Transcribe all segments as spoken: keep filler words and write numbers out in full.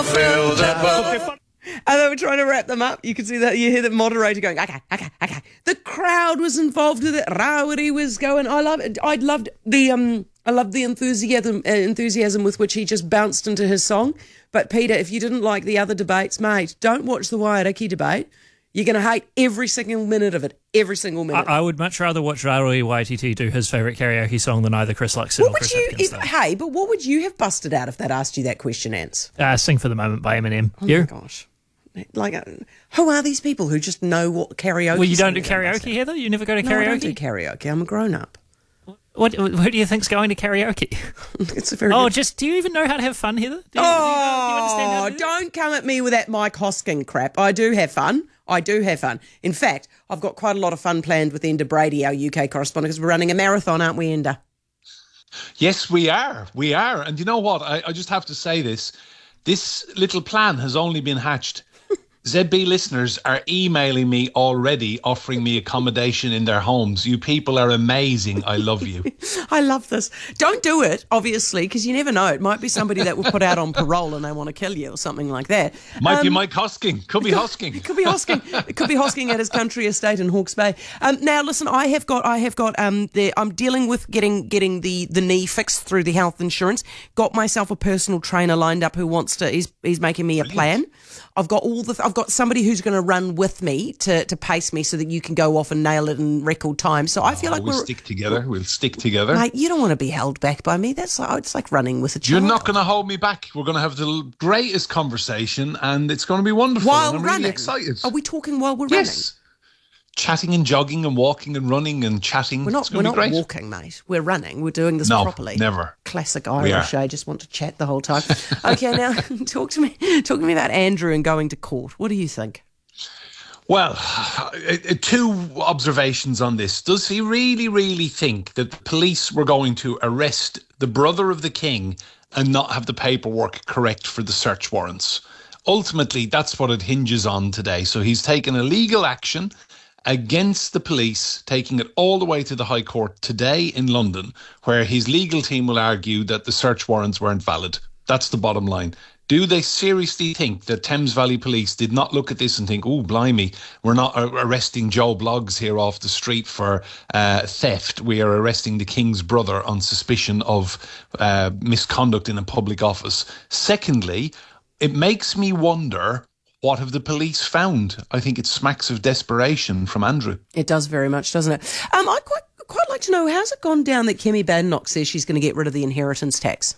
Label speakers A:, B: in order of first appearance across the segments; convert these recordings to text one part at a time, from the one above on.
A: Fill the boat.
B: And they were trying to wrap them up. You can see that. You hear the moderator going, okay, okay, okay. The crowd was involved with it. Rowdy was going. I love it. I loved the um. I loved the enthusiasm, uh, enthusiasm with which he just bounced into his song. But Peter, if you didn't like the other debates, mate, don't watch the Waiariki debate. You're going to hate every single minute of it. Every single minute.
C: I, I would much rather watch Raroi Waititi do his favourite karaoke song than either Chris Luxon
B: what
C: or
B: would
C: Chris
B: you?
C: Hipkins,
B: If, hey, but what would you have busted out if they'd asked you that question, Ants?
C: uh, Sing for the Moment by Eminem.
B: Oh
C: you?
B: my gosh. Like, uh, who are these people who just know what karaoke?
C: Well, you don't do
B: song they're gonna bust
C: karaoke,
B: out?
C: Heather? You never go to
B: No,
C: karaoke?
B: I don't do karaoke. I'm a grown up.
C: What, who do you think's going to karaoke?
B: It's a very.
C: Oh,
B: good-
C: just do you even know how to have fun, Heather? Do you,
B: oh,
C: do you, know, do you understand how to do that?
B: don't come at me with that Mike Hosking crap. I do have fun. I do have fun. In fact, I've got quite a lot of fun planned with Enda Brady, our U K correspondent, because we're running a marathon, aren't we, Enda?
D: Yes, we are. We are. And you know what? I, I just have to say this. This little plan has only been hatched. Z B listeners are emailing me already, offering me accommodation in their homes. You people are amazing. I love you.
B: I love this. Don't do it, obviously, because you never know. It might be somebody that will put out on parole and they want to kill you or something like that.
D: Might
B: Um,
D: be Mike Hosking. Could be Hosking.
B: It could be Hosking. It could be Hosking at his country estate in Hawke's Bay. Um, now, listen, I have got, I have got, um, the, I'm dealing with getting getting the, the knee fixed through the health insurance. Got myself a personal trainer lined up who wants to. He's he's making me a plan. I've got all the. I've got somebody who's going to run with me to to pace me so that you can go off and nail it in record time. So I feel
D: Oh,
B: like
D: we'll
B: we're.
D: stick together. We'll stick together.
B: Mate, you don't want to be held back by me. That's like, it's like running with a
D: You're
B: child.
D: not going to hold me back. We're going to have the greatest conversation, and it's going to be wonderful.
B: while
D: and I'm
B: running.
D: really excited.
B: Are we talking while we're
D: Yes. Chatting and jogging and walking and running and chatting.
B: running? We're
D: It's
B: not. We're
D: going to
B: not
D: be great.
B: walking, mate. We're running. We're doing this
D: No,
B: properly.
D: never.
B: Classic
D: We
B: Irish.
D: are.
B: I just want to chat the whole time. Okay, now talk to me. Talk to me about Andrew and going to court. What do you think?
D: Well, uh, uh, two observations on this. Does he really, really think that the police were going to arrest the brother of the king and not have the paperwork correct for the search warrants? Ultimately, that's what it hinges on today. So he's taken a legal action against the police, taking it all the way to the High Court today in London, where his legal team will argue that the search warrants weren't valid. That's the bottom line. Do they seriously think that Thames Valley Police did not look at this and think, oh, blimey, we're not uh, arresting Joe Bloggs here off the street for uh, theft. We are arresting the King's brother on suspicion of uh, misconduct in a public office. Secondly, it makes me wonder, what have the police found? I think it smacks of desperation from Andrew.
B: It does very much, doesn't it? Um, I quite quite like to know, how's it gone down that Kemi Badenoch says she's going to get rid of the inheritance tax?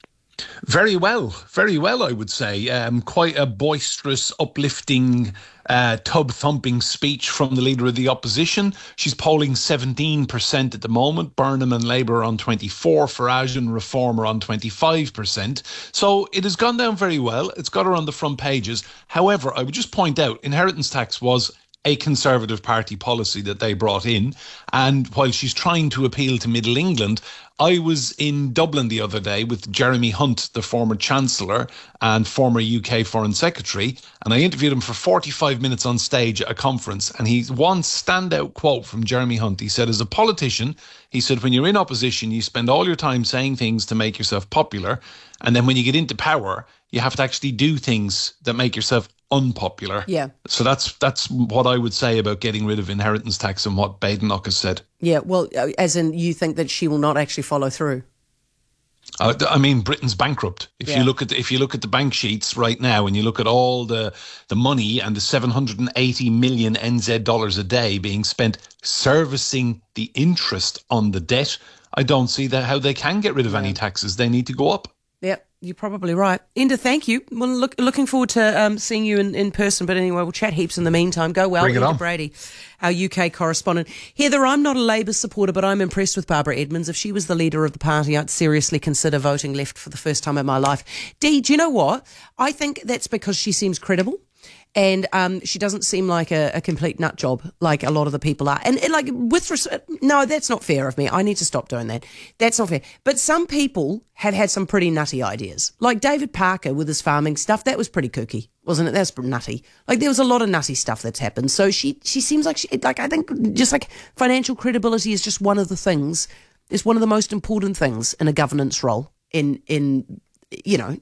D: Very well, very well, I would say. Um, quite a boisterous, uplifting, uh, tub-thumping speech from the leader of the opposition. She's polling seventeen percent at the moment. Burnham and Labour are on twenty-four, Farage and Reform are on twenty-five percent. So it has gone down very well. It's got her on the front pages. However, I would just point out, inheritance tax was a Conservative Party policy that they brought in. And while she's trying to appeal to Middle England, I was in Dublin the other day with Jeremy Hunt, the former Chancellor and former U K Foreign Secretary, and I interviewed him for forty-five minutes on stage at a conference. And he one standout quote from Jeremy Hunt. He said, as a politician, he said, when you're in opposition, you spend all your time saying things to make yourself popular. And then when you get into power, you have to actually do things that make yourself unpopular.
B: Yeah.
D: So that's that's what I would say about getting rid of inheritance tax and what Badenoch has said.
B: Yeah, well, uh, as in you think that she will not actually follow through?
D: Uh, I mean, Britain's bankrupt. If
B: Yeah.
D: you look at the, if you look at the bank sheets right now, and you look at all the the money and the seven hundred eighty million N Z dollars a day being spent servicing the interest on the debt, I don't see that how they can get rid of any taxes. They need to go up.
B: Yep, you're probably right. Enda, thank you. Well, look, looking forward to um, seeing you in, in person. But anyway, we'll chat heaps in the meantime. Go well.
D: Bring it
B: Enda
D: on.
B: Brady, our U K correspondent. Heather, I'm not a Labour supporter, but I'm impressed with Barbara Edmonds. If she was the leader of the party, I'd seriously consider voting left for the first time in my life. Dee, do you know what? I think that's because she seems credible. And um, she doesn't seem like a, a complete nut job like a lot of the people are. And, and like, with res- no, that's not fair of me. I need to stop doing that. That's not fair. But some people have had some pretty nutty ideas. Like David Parker with his farming stuff, that was pretty kooky, wasn't it? That's nutty. Like, there was a lot of nutty stuff that's happened. So she she seems like, she, like I think just like financial credibility is just one of the things, it's one of the most important things in a governance role in in. you know,